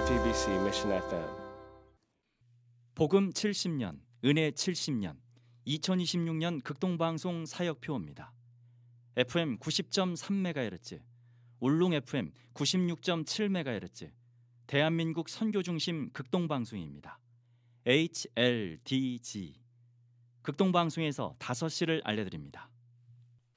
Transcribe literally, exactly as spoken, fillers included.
제이티비씨 Mission 에프엠. 복음 칠십 년, 은혜 칠십 년, 이천이십육 년 극동방송 사역표입니다. 에프엠 구십 점 삼 메가헤르츠, 울릉 에프엠 구십육 점 칠 메가헤르츠, 대한민국 선교중심 극동방송입니다. 에이치엘디지 극동방송에서 다섯 시를 알려드립니다.